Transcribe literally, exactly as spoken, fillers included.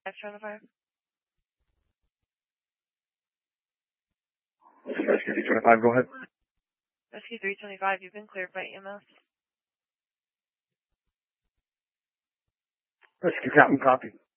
Extra on the fire. Rescue three twenty-five, go ahead. Rescue three twenty-five, you've been cleared by E M S. Rescue Captain, copy.